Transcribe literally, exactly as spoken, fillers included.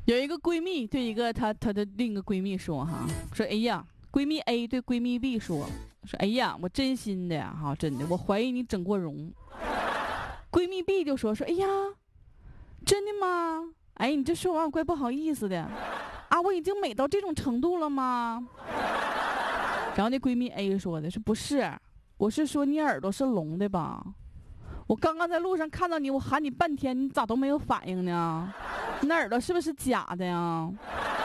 有一个闺蜜对一个她她的另一个闺蜜说哈，说哎呀，闺蜜 A 对闺蜜 B 说说哎呀，我真心的呀哈，真的，我怀疑你整过容。闺蜜 B 就说说哎呀，真的吗？哎，你这说完我怪不好意思的啊，我已经美到这种程度了吗？然后那闺蜜 A 说的是不是，我是说你耳朵是聋的吧？我刚刚在路上看到你，我喊你半天，你咋都没有反应呢？你那耳朵是不是假的呀？